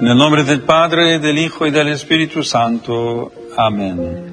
el nombre del Padre, del Hijo y del Espíritu Santo. Amén.